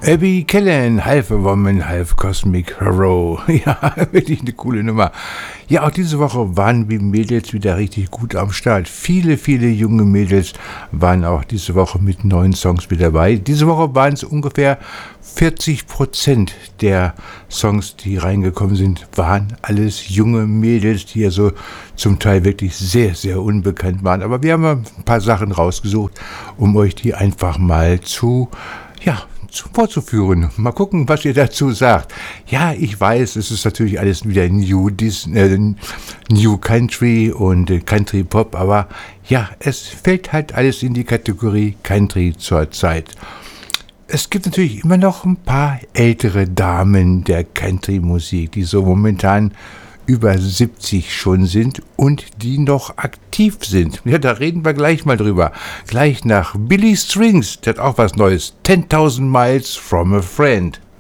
Abby Kellen, half a woman, half cosmic hero. Ja, wirklich eine coole Nummer. Ja, auch diese Woche waren die Mädels wieder richtig gut am Start. Viele, viele junge Mädels waren auch diese Woche mit neuen Songs mit dabei. Diese Woche waren es ungefähr 40% der Songs, die reingekommen sind, waren alles junge Mädels, die ja so zum Teil wirklich sehr, sehr unbekannt waren. Aber wir haben ein paar Sachen rausgesucht, um euch die einfach mal vorzuführen. Mal gucken, was ihr dazu sagt. Ja, ich weiß, es ist natürlich alles wieder New Country und Country Pop, aber ja, es fällt halt alles in die Kategorie Country zurzeit. Es gibt natürlich immer noch ein paar ältere Damen der Country-Musik, die so momentan über 70 schon sind und die noch aktiv sind. Ja, da reden wir gleich mal drüber. Gleich nach Billy Strings, der hat auch was Neues. 10,000 Miles from a Friend.